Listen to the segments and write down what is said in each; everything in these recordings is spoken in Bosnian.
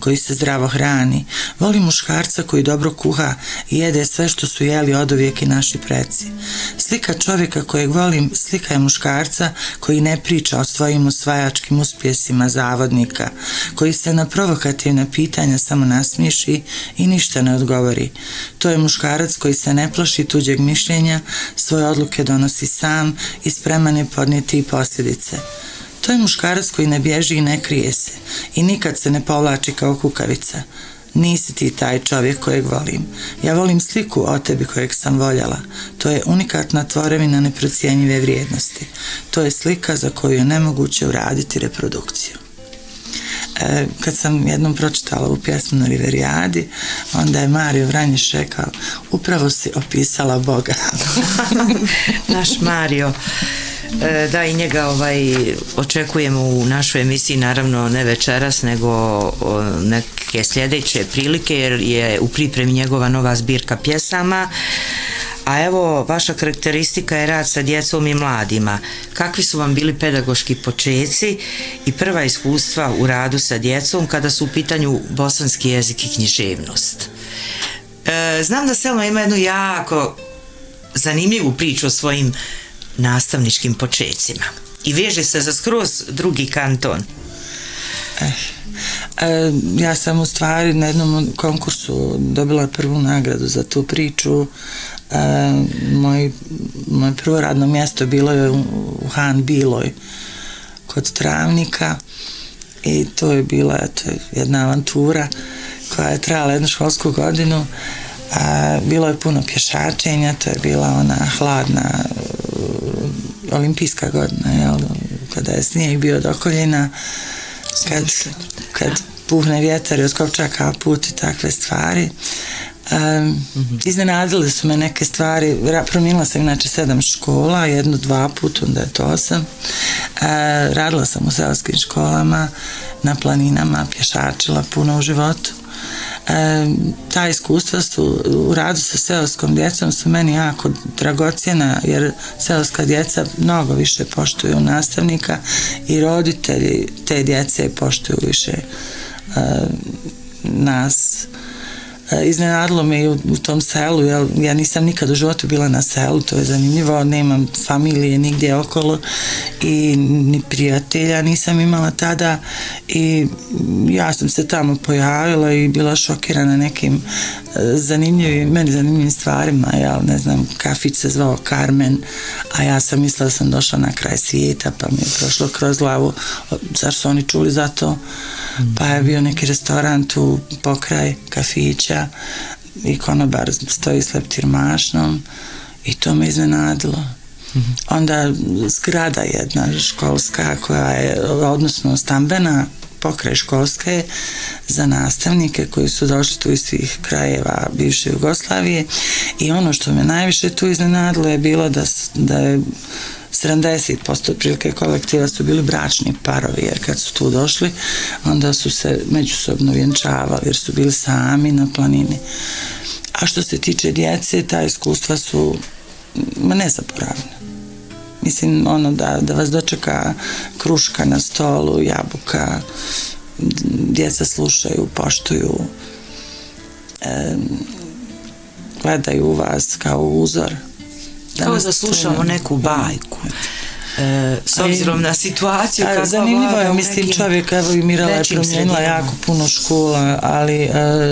koji se zdravo hrani. Volim muškarca koji dobro kuha i jede sve što su jeli oduvijek i naši preci. Slika čovjeka kojeg volim, slika je muškarca koji ne priča o svojim osvajačkim uspjesima zavodnika, koji se na provokativna pitanja samo nasmiješi i ništa ne odgovori. To je muškarac koji se ne plaši tuđeg mišljenja, svoje odluke donosi sam i spreman je podnijeti i posljedice. To je muškarac koji ne bježi i ne krije se i nikad se ne povlači kao kukavica. Nisi ti taj čovjek kojeg volim. Ja volim sliku o tebi kojeg sam voljela. To je unikatna tvorevina neprocjenjive vrijednosti. To je slika za koju je nemoguće uraditi reprodukciju. Kad sam jednom pročitala ovu pjesmu na Riverijadi, onda je Mario Vranješ rekao, upravo si opisala Boga. Naš Mario. Da, i njega očekujemo u našoj emisiji, naravno ne večeras, nego neke sljedeće prilike, jer je u pripremi njegova nova zbirka pjesama. A evo, vaša karakteristika je rad sa djecom i mladima. Kakvi su vam bili pedagoški počeci i prva iskustva u radu sa djecom kada su u pitanju bosanski jezik i književnost? Znam da Selma ima jednu jako zanimljivu priču o svojim nastavničkim počecima i veže se za skroz drugi kanton. Ja sam u stvari na jednom konkursu dobila prvu nagradu za tu priču. Moje prvo radno mjesto bilo je u Han Biloj kod Travnika i to je bila jedna avantura koja je trajala jednu školsku godinu. Bilo je puno pješačenja, to je bila ona hladna olimpijska godina, jel, kada je snijeg bio do koljena, kad puhne vjetar i oskopčaka put i takve stvari. Iznenadile su me neke stvari. Promijenila sam inače 7 škola, 1-2 puta, onda je to 8. Radila sam u seoskim školama, na planinama, pješačila puno u životu. Ta iskustva su u radu sa seoskom djecom su meni jako dragocjena, jer seoska djeca mnogo više poštuju nastavnika i roditelji te djece poštuju više nas. Iznenadilo me i u tom selu, jer ja nisam nikad u životu bila na selu, to je zanimljivo, nemam familije nigdje okolo i ni prijatelja nisam imala tada i ja sam se tamo pojavila i bila šokirana nekim meni zanimljivim stvarima, ja ne znam, kafić se zvao Carmen, a ja sam mislila da sam došla na kraj svijeta, pa mi je prošlo kroz glavu, zar su oni čuli za to? Pa je bio neki restoran tu pokraj kafića i konobar stoji s leptirmašnom i to me iznenadilo. Onda zgrada jedna školska koja je, odnosno stambena pokraj školske za nastavnike koji su došli tu iz svih krajeva bivše Jugoslavije i ono što me najviše tu iznenadilo je bilo da je 70% prilike kolektiva su bili bračni parovi, jer kad su tu došli onda su se međusobno vjenčavali jer su bili sami na planini. A što se tiče djece, ta iskustva su nezaboravne. Mislim, ono da vas dočeka kruška na stolu, jabuka, djeca slušaju, poštuju, gledaju u vas kao uzor. Kao da slušamo neku bajku. S obzirom na situaciju kakva zanimljivo je, mislim, čovjek, evo i Mirela je promijenila jako puno škola, ali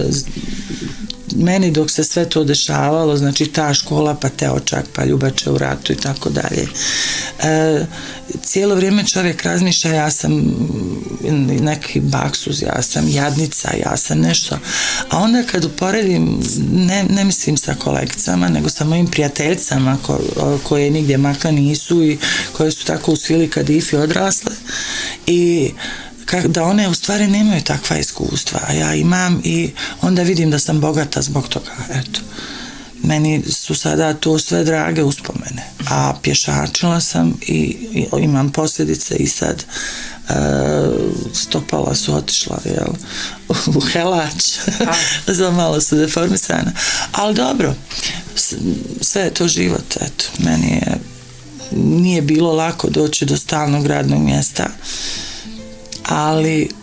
meni dok se sve to dešavalo, znači ta škola, pa Teočak, pa Ljubače u ratu i tako dalje, cijelo vrijeme čovjek razmišlja, ja sam neki baksuz, ja sam jadnica, ja sam nešto, a onda kad uporedim, ne mislim sa kolegicama, nego sa mojim prijateljicama koje nigdje makla nisu i koje su tako u svili kadifi odrasle i da one u stvari nemaju takva iskustva, a ja imam i onda vidim da sam bogata zbog toga, eto. Meni su sada to sve drage uspomene, a pješačila sam i imam posljedice i sad stopala su otišla, jel, u helač, za malo su deformisana, ali dobro, sve je to život, eto, meni nije bilo lako doći do stalnog radnog mjesta, ali